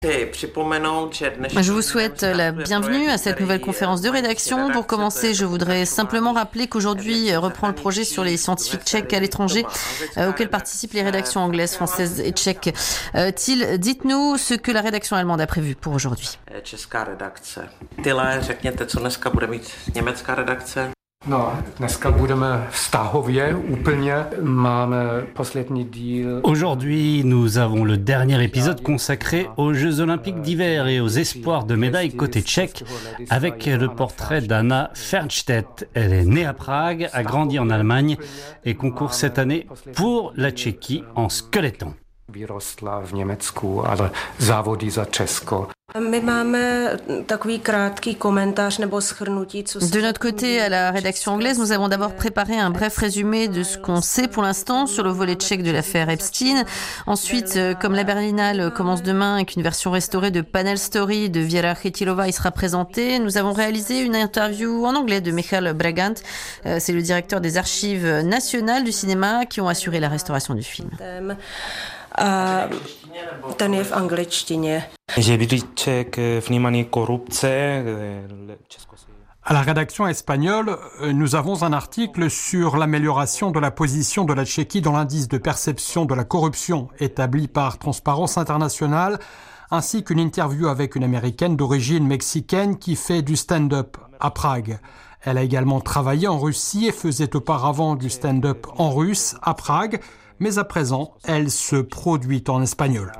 Je vous souhaite la bienvenue à cette nouvelle conférence de rédaction. Pour commencer, je voudrais simplement rappeler qu'aujourd'hui reprend le projet sur les scientifiques tchèques à l'étranger auquel participent les rédactions anglaises, françaises et tchèques. Till, dites-nous ce que la rédaction allemande a prévu pour aujourd'hui. No, dneska budeme vztahově úplně. Máme poslední díl. Aujourd'hui, nous avons le dernier épisode consacré aux Jeux Olympiques d'hiver et aux espoirs de médailles côté tchèque avec le portrait d'Anna Fernstedt. Elle est née à Prague, a grandi en Allemagne et concourt cette année pour la Tchéquie en skeleton. Vyrostla v Německu, ale závodí za Česko. De notre côté, à la rédaction anglaise, nous avons d'abord préparé un bref résumé de ce qu'on sait pour l'instant sur le volet tchèque de l'affaire Epstein. Ensuite, comme la Berlinale commence demain et qu'une version restaurée de Panel Story de Věra Chytilova y sera présentée, nous avons réalisé une interview en anglais de Michal Bragant. C'est le directeur des archives nationales du cinéma qui ont assuré la restauration du film. Ten je v angličtině. À la rédaction espagnole, nous avons un article sur l'amélioration de la position de la Tchéquie dans l'indice de perception de la corruption établi par Transparence Internationale, ainsi qu'une interview avec une Américaine d'origine mexicaine qui fait du stand-up à Prague. Elle a également travaillé en Russie et faisait auparavant du stand-up en russe à Prague, mais à présent, elle se produit en espagnol.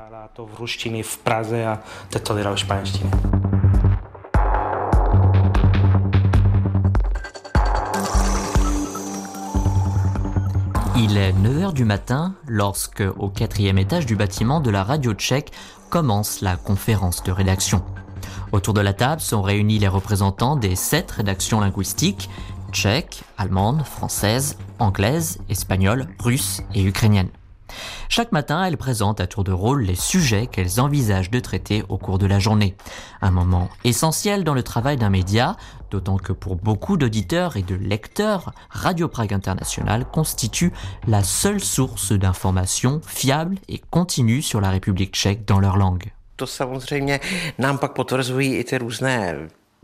Il est 9h du matin lorsque, au 4e étage du bâtiment de la radio tchèque, commence la conférence de rédaction. Autour de la table sont réunis les représentants des 7 rédactions linguistiques, tchèque, allemande, française, anglaise, espagnole, russe et ukrainienne. Chaque matin, elles présentent à tour de rôle les sujets qu'elles envisagent de traiter au cours de la journée. Un moment essentiel dans le travail d'un média, d'autant que pour beaucoup d'auditeurs et de lecteurs, Radio Prague International constitue la seule source d'informations fiables et continues sur la République tchèque dans leur langue. To samozřejmě nám pak potvrzují i ty různé.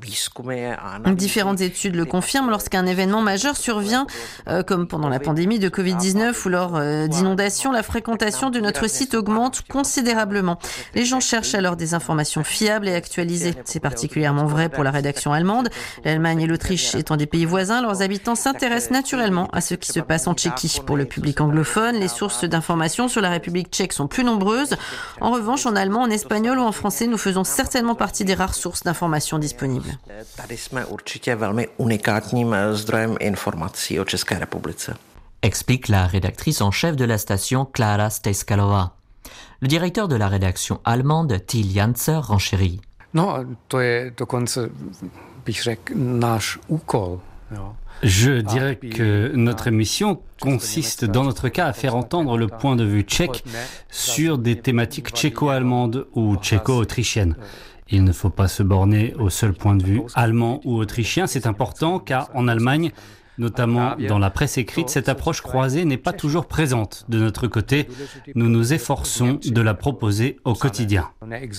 Différentes études le confirment, lorsqu'un événement majeur survient, comme pendant la pandémie de Covid-19 ou lors d'inondations, la fréquentation de notre site augmente considérablement. Les gens cherchent alors des informations fiables et actualisées. C'est particulièrement vrai pour la rédaction allemande. L'Allemagne et l'Autriche étant des pays voisins, leurs habitants s'intéressent naturellement à ce qui se passe en Tchéquie. Pour le public anglophone, les sources d'informations sur la République tchèque sont plus nombreuses. En revanche, en allemand, en espagnol ou en français, nous faisons certainement partie des rares sources d'informations disponibles. Tady jsme určitě velmi unikátním zdrojem informací o České republice. Explique la rédactrice en chef de la station Klára Stejskalová. Le directeur de la rédaction allemande Till Janzer renchérit. No, to je dokonce, bych řekl, náš úkol. Jo. Je dirais que notre mission consiste, dans notre cas, à faire entendre le point de vue tchèque sur des thématiques tchéco-allemandes ou tchéco-autrichiennes. Il ne faut pas se borner au seul point de vue allemand ou autrichien. C'est important car en Allemagne, notamment dans la presse écrite, cette approche croisée n'est pas toujours présente. De notre côté, nous nous efforçons de la proposer au quotidien.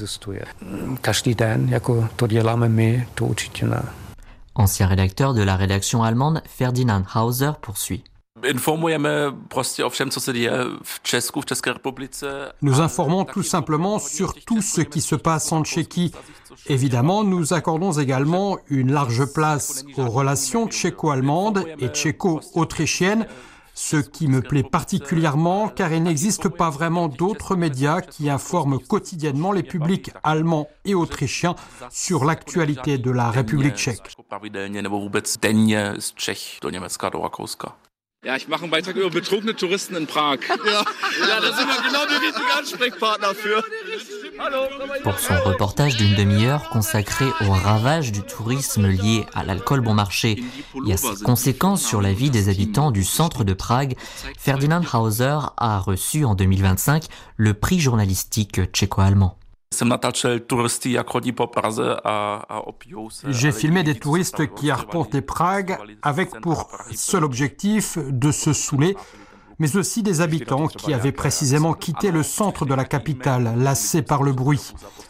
Ancien rédacteur de la rédaction allemande, Ferdinand Hauser poursuit. Nous informons tout simplement sur tout ce qui se passe en Tchéquie. Évidemment, nous accordons également une large place aux relations tchéco-allemandes et tchéco-autrichiennes, ce qui me plaît particulièrement car il n'existe pas vraiment d'autres médias qui informent quotidiennement les publics allemands et autrichiens sur l'actualité de la République tchèque. Ja, ich mache einen Beitrag über betrunkene Touristen in Prag. Ja, da sind wir genau die richtigen Ansprechpartner für. Pour son reportage d'une demi-heure consacré aux ravages du tourisme lié à l'alcool bon marché et à ses conséquences sur la vie des habitants du centre de Prague, Ferdinand Hauser a reçu en 2025 le prix journalistique tchéco-allemand. J'ai filmé des touristes qui arpentaient Prague avec pour seul objectif de se saouler, mais aussi des habitants qui avaient précisément quitté le centre de la capitale, lassés par le bruit.